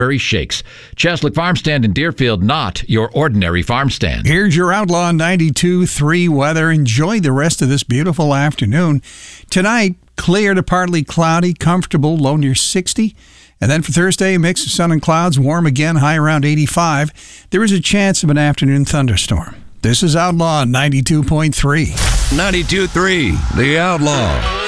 Shakes. Cheslick Farm Stand in Deerfield, not your ordinary farm stand. Here's your Outlaw 92.3 weather. Enjoy the rest of this beautiful afternoon. Tonight, clear to partly cloudy, comfortable, low near 60. And then for Thursday, a mix of sun and clouds, warm again, high around 85. There is a chance of an afternoon thunderstorm. This is Outlaw 92.3. 92.3, The Outlaw.